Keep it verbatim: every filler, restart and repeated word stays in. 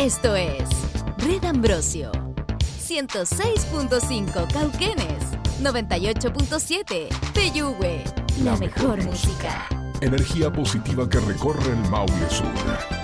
Esto es Red Ambrosio. ciento seis punto cinco Cauquenes, noventa y ocho punto siete Peyúgue. La mejor música. Energía positiva que recorre el Maule Sur.